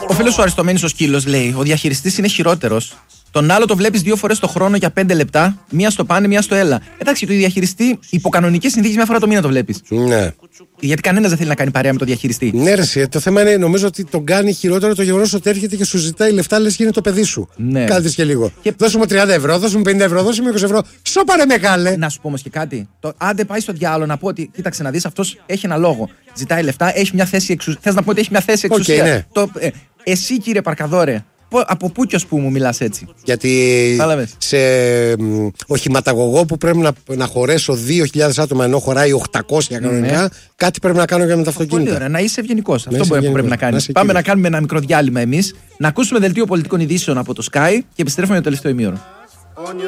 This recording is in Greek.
Ο φίλος σου Αριστομένης ο Σκύλος λέει: ο διαχειριστής είναι χειρότερος. Τον άλλο το βλέπεις 2 φορές το χρόνο για 5 λεπτά, μία στο πάνε, μία στο έλα. Εντάξει, το διαχειριστή υπό κανονικές συνθήκες μια φορά το μήνα το βλέπεις. Ναι. Γιατί κανένας δεν θέλει να κάνει παρέα με το διαχειριστή. Ναι, ρε, το θέμα είναι, νομίζω ότι τον κάνει χειρότερο το γεγονός ότι έρχεται και σου ζητάει λεφτά, λες και είναι το παιδί σου. Ναι. Κάτσε και λίγο. Δώσε μου 30 ευρώ, δώσε μου 50 ευρώ, δώσε μου 20 ευρώ. Σώπαρε μεγάλε. Να σου πω όμως και κάτι. Άντε πάει στο διάλογο να πω ότι κοίταξε να δεις, αυτός έχει ένα λόγο. Ζητάει λεφτά, έχει μια θέση εξουσία. Θες να πω ότι έχει μια θέση εξουσία. Ναι. Εσύ κύριε Παρκαδόρε, από πού και ως πού μου μιλάς έτσι? Γιατί σε οχηματαγωγό που πρέπει να χωρέσω 2.000 άτομα ενώ χωράει 800 κανονικά, κάτι πρέπει να κάνω για με τα αυτοκίνητα. Πολύ ωραία, να είσαι ευγενικός. Αυτό που πρέπει να κάνεις. Πάμε να κάνουμε ένα μικρό διάλειμμα εμείς, να ακούσουμε δελτίο πολιτικών ειδήσεων από το Sky και επιστρέφουμε για το τελευταίο ημίωρο.